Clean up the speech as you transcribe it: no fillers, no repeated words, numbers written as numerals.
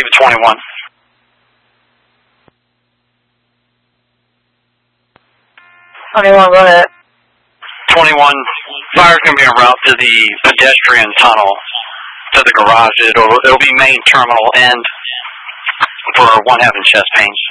David 21. 21, go ahead. 21, fire's going to be en route to the pedestrian tunnel, to the garage. It'll be main terminal end for one having chest pains.